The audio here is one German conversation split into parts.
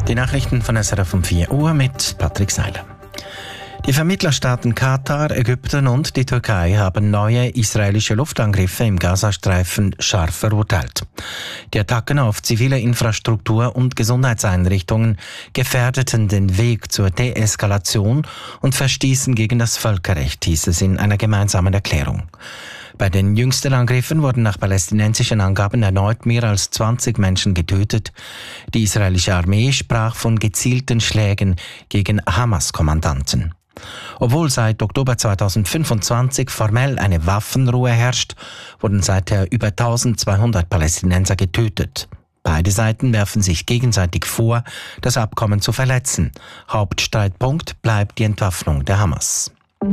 Die Nachrichten von SRF um 4 Uhr mit Patrick Seiler. Die Vermittlerstaaten Katar, Ägypten und die Türkei haben neue israelische Luftangriffe im Gazastreifen scharf verurteilt. Die Attacken auf zivile Infrastruktur und Gesundheitseinrichtungen gefährdeten den Weg zur Deeskalation und verstießen gegen das Völkerrecht, hieß es in einer gemeinsamen Erklärung. Bei den jüngsten Angriffen wurden nach palästinensischen Angaben erneut mehr als 20 Menschen getötet. Die israelische Armee sprach von gezielten Schlägen gegen Hamas-Kommandanten. Obwohl seit Oktober 2025 formell eine Waffenruhe herrscht, wurden seither über 1200 Palästinenser getötet. Beide Seiten werfen sich gegenseitig vor, das Abkommen zu verletzen. Hauptstreitpunkt bleibt die Entwaffnung der Hamas.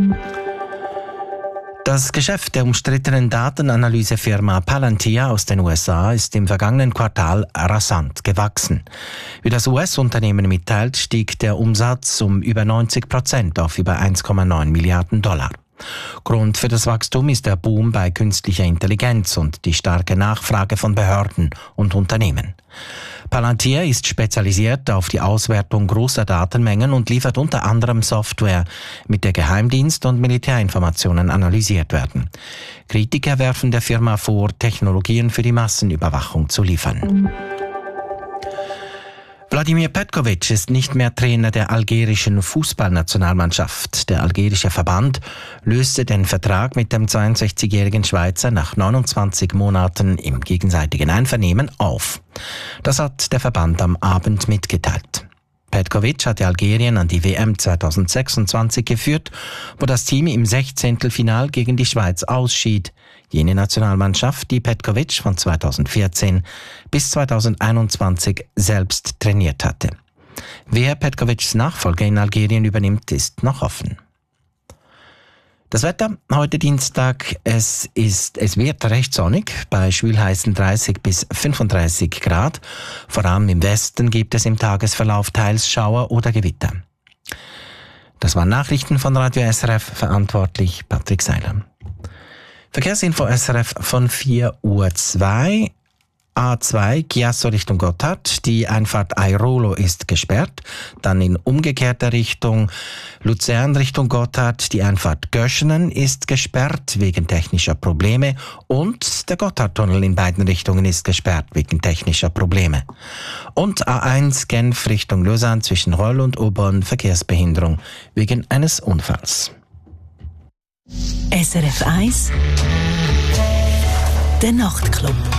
Das Geschäft der umstrittenen Datenanalysefirma Palantir aus den USA ist im vergangenen Quartal rasant gewachsen. Wie das US-Unternehmen mitteilt, stieg der Umsatz um über 90% auf über 1,9 Milliarden $. Grund für das Wachstum ist der Boom bei künstlicher Intelligenz und die starke Nachfrage von Behörden und Unternehmen. Palantir ist spezialisiert auf die Auswertung großer Datenmengen und liefert unter anderem Software, mit der Geheimdienst- und Militärinformationen analysiert werden. Kritiker werfen der Firma vor, Technologien für die Massenüberwachung zu liefern. Vladimir Petkovic ist nicht mehr Trainer der algerischen Fußballnationalmannschaft. Der algerische Verband löste den Vertrag mit dem 62-jährigen Schweizer nach 29 Monaten im gegenseitigen Einvernehmen auf. Das hat der Verband am Abend mitgeteilt. Petkovic hatte Algerien an die WM 2026 geführt, wo das Team im 16. gegen die Schweiz ausschied. Jene Nationalmannschaft, die Petkovic von 2014 bis 2021 selbst trainiert hatte. Wer Petkovics Nachfolger in Algerien übernimmt, ist noch offen. Das Wetter heute Dienstag, es wird recht sonnig, bei schwülheißen 30 bis 35 Grad. Vor allem im Westen gibt es im Tagesverlauf teils Schauer oder Gewitter. Das waren Nachrichten von Radio SRF, verantwortlich Patrick Seiler. Verkehrsinfo SRF von 4:02 Uhr. A2 Chiasso Richtung Gotthard. Die Einfahrt Airolo ist gesperrt. Dann in umgekehrter Richtung Luzern Richtung Gotthard. Die Einfahrt Göschenen ist gesperrt wegen technischer Probleme. Und der Gotthardtunnel in beiden Richtungen ist gesperrt wegen technischer Probleme. Und A1 Genf Richtung Lausanne zwischen Roll und Aubonne Verkehrsbehinderung wegen eines Unfalls. SRF 1 Der Nachtclub.